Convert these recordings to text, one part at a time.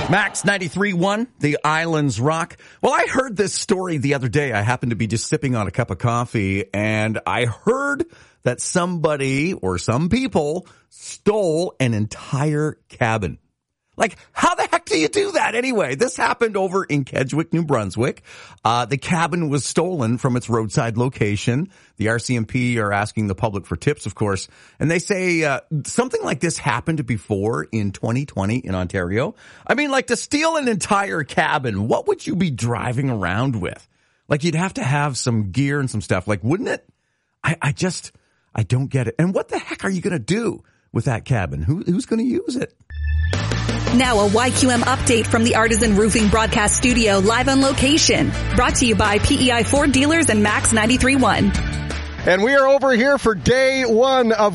Max 93.1, the Islands Rock. Well, I heard this story the other day. I happened to be just sipping on a cup of coffee, and I heard that somebody or some people stole an entire cabin. Like, how the heck do you do that anyway? This happened over in Kedgwick, New Brunswick. The cabin was stolen from its roadside location. The RCMP are asking the public for tips, of course. And they say something like this happened before in 2020 in Ontario. I mean, like, to steal an entire cabin, what would you be driving around with? Like, you'd have to have some gear and some stuff. Like, wouldn't it? I don't get it. And what the heck are you going to do with that cabin? Who's going to use it? Now a YQM update from the Artisan Roofing Broadcast Studio, live on location. Brought to you by PEI Ford Dealers and Max 93.1. And we are over here for day one of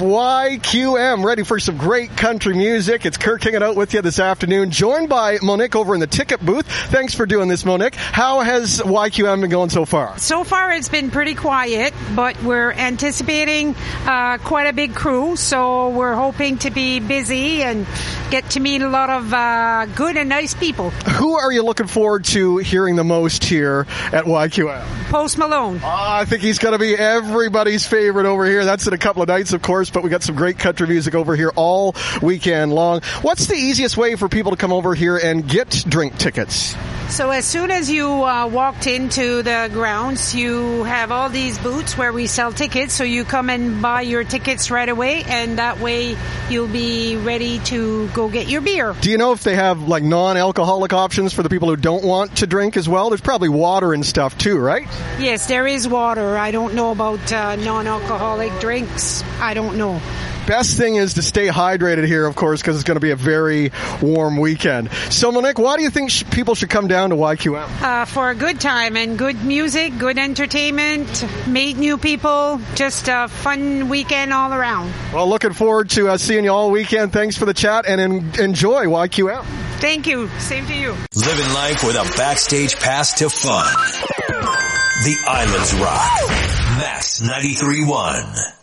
YQM, ready for some great country music. It's Kirk hanging out with you this afternoon, joined by Monique over in the ticket booth. Thanks for doing this, Monique. How has YQM been going so far? So far, it's been pretty quiet, but we're anticipating quite a big crew, so we're hoping to be busy and get to meet a lot of good and nice people. Who are you looking forward to hearing the most here at YQM? Post Malone. I think he's going to be everybody's favorite over here. That's in a couple of nights, of course, but we got some great country music over here all weekend long. What's the easiest way for people to come over here and get drink tickets? So as soon as you walked into the grounds, you have all these booths where we sell tickets, so you come and buy your tickets right away, and that way you'll be ready to go get your beer. Do you know if they have like non-alcoholic options for the people who don't want to drink as well? There's probably water and stuff too, right? Yes, there is water. I don't know about non-alcoholic drinks. I don't know. Best thing is to stay hydrated here, of course, because it's going to be a very warm weekend. So, Monique, why do you think people should come down to YQM? For a good time and good music, good entertainment, meet new people, just a fun weekend all around. Well, looking forward to seeing you all weekend. Thanks for the chat, and enjoy YQM. Thank you. Same to you. Living life with a backstage pass to fun. The Islands Rock. Max 93.1.